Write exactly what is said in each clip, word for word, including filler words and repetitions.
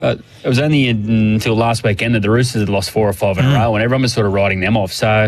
Uh, it was only until last weekend that the Roosters had lost four or five in mm. a row, and everyone was sort of writing them off. So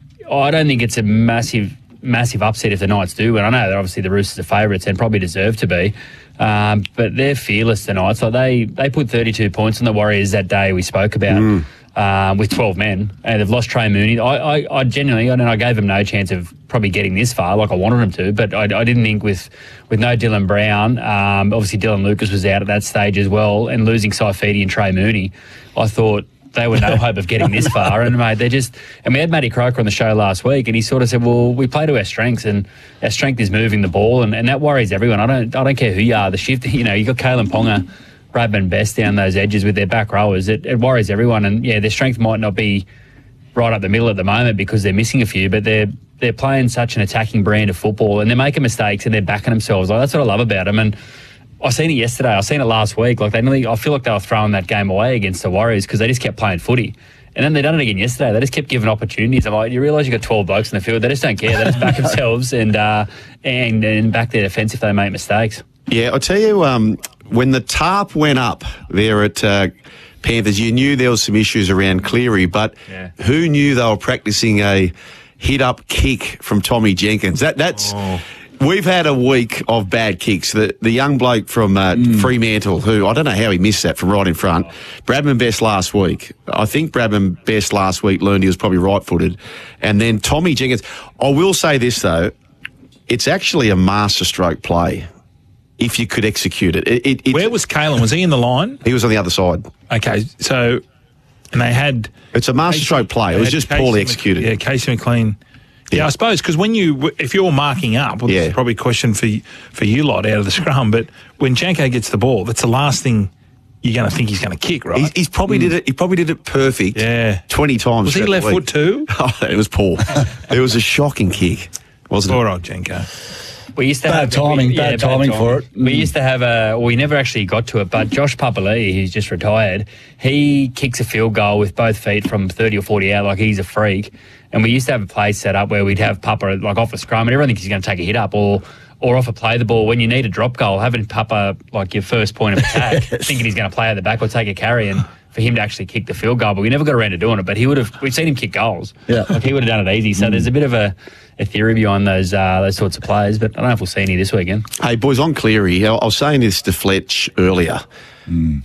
I don't think it's a massive, massive upset if the Knights do. And I know that obviously the Roosters are favourites and probably deserve to be. Um, but they're fearless tonight. So they, they put thirty-two points on the Warriors that day we spoke about. Mm. Um, with twelve men, and they've lost Trey Mooney. I, I, I genuinely, I mean, I gave them no chance of probably getting this far, like I wanted them to, but I, I didn't think with, with no Dylan Brown, um, obviously Dylan Lucas was out at that stage as well, and losing Saifidi and Trey Mooney, I thought they were no hope of getting this far. And mate, they just, and we had Matty Croker on the show last week, and he sort of said, well, we play to our strengths, and our strength is moving the ball, and, and that worries everyone. I don't, I don't care who you are. The shift, you know, you got Kalen Ponga, Bradman Best down those edges with their back rowers. It, it worries everyone, and yeah, their strength might not be right up the middle at the moment because they're missing a few, but they're they're playing such an attacking brand of football, and they're making mistakes and they're backing themselves. Like, that's what I love about them. And I seen it yesterday. I seen it last week. Like they nearly, I feel like they were throwing that game away against the Warriors because they just kept playing footy. And then they done it again yesterday. They just kept giving opportunities. I'm like, you realise you got twelve blokes in the field. They just don't care. They just back themselves and uh, and and back their defence if they make mistakes. Yeah, I'll tell you. Um, When the tarp went up there at uh, Panthers, you knew there was some issues around Cleary, but yeah. who knew they were practising a hit-up kick from Tommy Jenkins? That that's oh. We've had a week of bad kicks. The the young bloke from uh, mm. Fremantle, who I don't know how he missed that from right in front. Oh. Bradman Best last week. I think Bradman Best last week learned he was probably right-footed. And then Tommy Jenkins. I will say this, though. It's actually a masterstroke play. If you could execute it. it, it, it Where was Kalen? Was he in the line? He was on the other side. Okay, so, and they had... It's a masterstroke play. It was just Casey poorly executed. Yeah, Casey McLean. Yeah, yeah I suppose, because when you, if you're marking up, well, yeah. this is probably a question for, for you lot out of the scrum, but when Janko gets the ball, that's the last thing you're going to think he's going to kick, right? He's, he's probably mm. did it. He probably did it perfect. Yeah, twenty times. Was he left foot too? Oh, it was poor. It was a shocking kick, wasn't Poor it? Poor old Janko. We used to bad have timing, we, yeah, bad, bad timing, timing for it. We used to have a. Well, we never actually got to it, but Josh Papali'i, who's just retired, he kicks a field goal with both feet from thirty or forty out, like he's a freak. And we used to have a play set up where we'd have Papa like off a scrum, and everyone thinks he's going to take a hit up or or off a play the ball. When you need a drop goal, having Papa like your first point of attack, thinking he's going to play at the back or take a carry, and for him to actually kick the field goal. But we never got around to doing it. But he would have. We've seen him kick goals. Yeah, like he would have done it easy. So mm. there's a bit of a. a theory behind those uh, those sorts of players, but I don't know if we'll see any this weekend. Hey, boys, on Cleary, I was saying this to Fletch earlier, mm.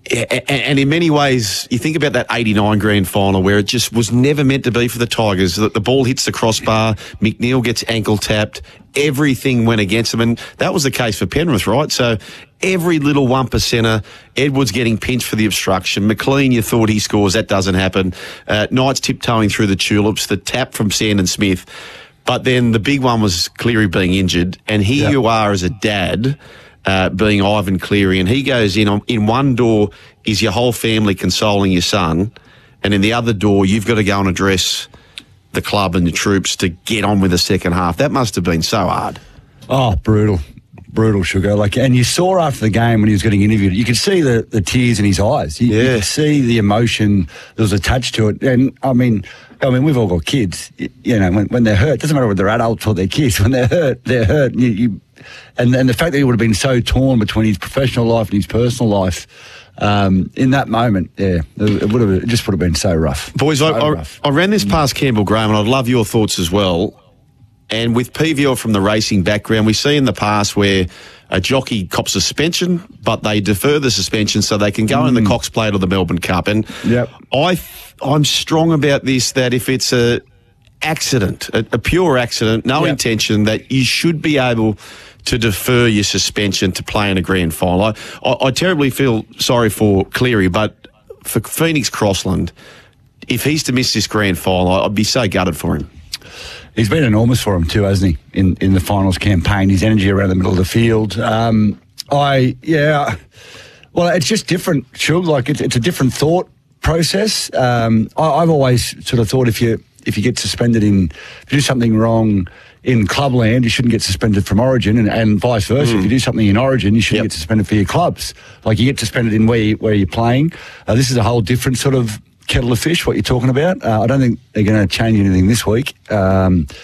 and in many ways, you think about that eighty-nine grand final where it just was never meant to be for the Tigers, that the ball hits the crossbar, McNeil gets ankle tapped, everything went against them, and that was the case for Penrith, right? So every little one percenter, Edwards getting pinched for the obstruction, McLean, you thought he scores, that doesn't happen, uh, Knights tiptoeing through the tulips, the tap from Sandon Smith. But then the big one was Cleary being injured, and here yep. you are as a dad, uh, being Ivan Cleary, and he goes in. On, in one door is your whole family consoling your son, and in the other door you've got to go and address the club and the troops to get on with the second half. That must have been so hard. Oh, brutal. Brutal, Sugar. Like, and you saw after the game when he was getting interviewed, you could see the, the tears in his eyes. You, yeah. you could see the emotion that was attached to it. And, I mean... I mean, we've all got kids, you know, when, when they're hurt, it doesn't matter whether they're adults or they're kids, when they're hurt, they're hurt. You, you, and, and the fact that he would have been so torn between his professional life and his personal life, um, in that moment, yeah, it, would have, it just would have been so rough. Boys, so I, rough. I, I ran this past Campbell Graham, and I'd love your thoughts as well. And with P V L from the racing background, we see in the past where a jockey cops suspension, but they defer the suspension so they can go mm. in the Cox Plate or the Melbourne Cup. And yep. I, I'm strong about this, that if it's a accident, a, a pure accident, no yep. intention, that you should be able to defer your suspension to play in a grand final. I, I, I terribly feel sorry for Cleary, but for Phoenix Crossland, if he's to miss this grand final, I'd be so gutted for him. He's been enormous for him too, hasn't he, in, in the finals campaign, his energy around the middle of the field. Um, I, yeah, well, it's just different, sure, like it's, it's a different thought process. Um, I, I've always sort of thought if you if you get suspended in, if you do something wrong in clubland, you shouldn't get suspended from Origin, and, and vice versa. Mm. If you do something in Origin, you shouldn't yep. get suspended for your clubs. Like you get suspended in where, you, where you're playing. Uh, this is a whole different sort of kettle of fish, what you're talking about. Uh, I don't think they're going to change anything this week. Um,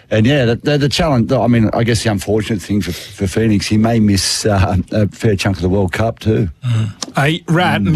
And yeah, the, the, the challenge, I mean, I guess the unfortunate thing for, for Phoenix, he may miss uh, a fair chunk of the World Cup too. Mm. Hey, Rat, mm.